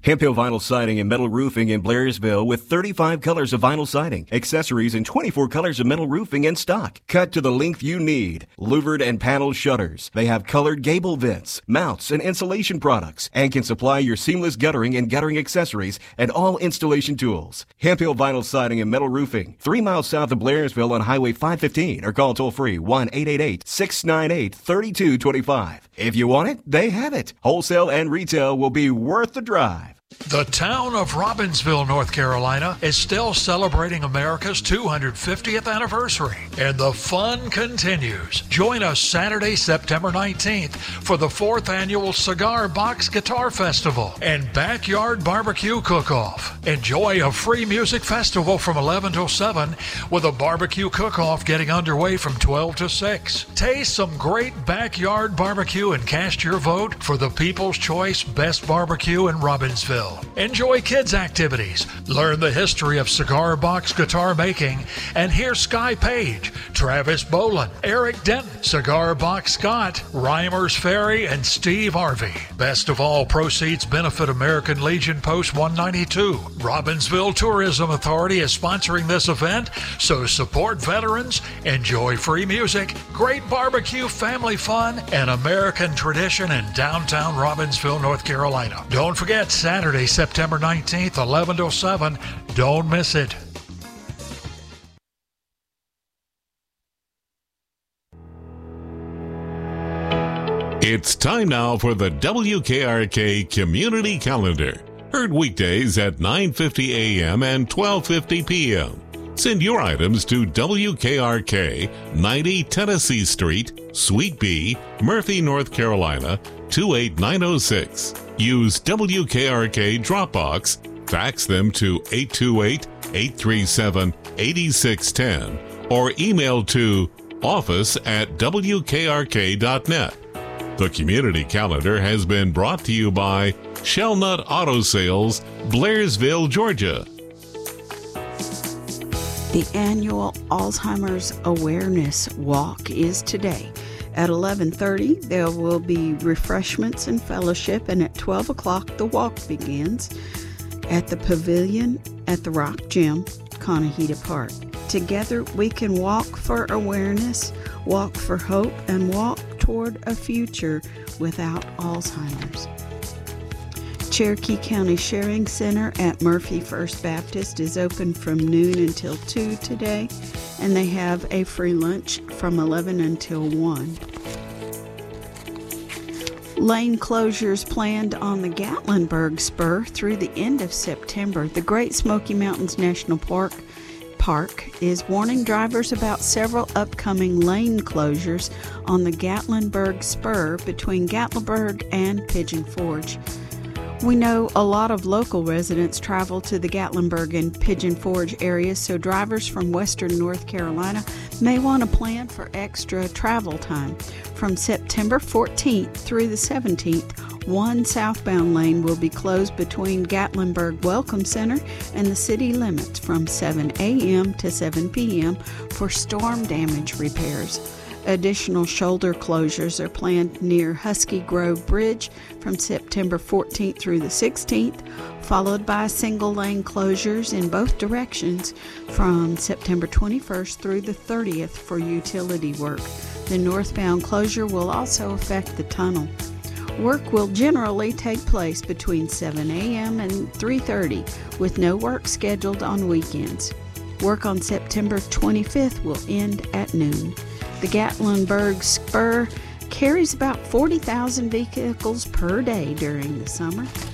Hemp Hill Vinyl Siding and Metal Roofing in Blairsville with 35 colors of vinyl siding, accessories, and 24 colors of metal roofing in stock. Cut to the length you need. Louvered and paneled shutters. They have colored gable vents, mounts, and insulation products, and can supply your seamless guttering and guttering accessories and all installation tools. Hemp Hill Vinyl Siding and Metal Roofing, 3 miles south of Blairsville on Highway 515, or call toll-free 1-888-698-3225. If you want it, they have it. Wholesale and retail will be worth the drive. The town of Robbinsville, North Carolina is still celebrating America's 250th anniversary, and the fun continues. Join us Saturday, September 19th for the 4th annual Cigar Box Guitar Festival and Backyard Barbecue Cook-Off. Enjoy a free music festival from 11 till 7 with a barbecue cook-off getting underway from 12 to 6. Taste some great backyard barbecue and cast your vote for the People's Choice Best Barbecue in Robbinsville. Enjoy kids' activities, learn the history of cigar box guitar making, and hear Sky Page, Travis Boland, Eric Denton, Cigar Box Scott, Reimers Ferry, and Steve Harvey. Best of all, proceeds benefit American Legion Post 192. Robbinsville Tourism Authority is sponsoring this event, so support veterans, enjoy free music, great barbecue, family fun, and American tradition in downtown Robbinsville, North Carolina. Don't forget, Saturday, September 19th, 11 till 7. Don't miss it. It's time now for the WKRK Community Calendar. Heard weekdays at 9:50 a.m. and 12:50 p.m. Send your items to WKRK, 90 Tennessee Street, Suite B, Murphy, North Carolina, 28906. Use WKRK Dropbox, fax them to 828-837-8610, or email to office@wkrk.net. The Community Calendar has been brought to you by Shellnut Auto Sales, Blairsville, Georgia. The annual Alzheimer's Awareness Walk is today. At 11:30, there will be refreshments and fellowship, and at 12 o'clock, the walk begins at the Pavilion at the Rock Gym, Conahita Park. Together, we can walk for awareness, walk for hope, and walk toward a future without Alzheimer's. Cherokee County Sharing Center at Murphy First Baptist is open from noon until 2 today, and they have a free lunch from 11 until 1. Lane closures planned on the Gatlinburg Spur through the end of September. The Great Smoky Mountains National Park is warning drivers about several upcoming lane closures on the Gatlinburg Spur between Gatlinburg and Pigeon Forge. We know a lot of local residents travel to the Gatlinburg and Pigeon Forge areas, so drivers from western North Carolina may want to plan for extra travel time. From September 14th through the 17th, one southbound lane will be closed between Gatlinburg Welcome Center and the city limits from 7 a.m. to 7 p.m. for storm damage repairs. Additional shoulder closures are planned near Husky Grove Bridge from September 14th through the 16th, followed by single-lane closures in both directions from September 21st through the 30th for utility work. The northbound closure will also affect the tunnel. Work will generally take place between 7 a.m. and 3:30, with no work scheduled on weekends. Work on September 25th will end at noon. The Gatlinburg Spur carries about 40,000 vehicles per day during the summer.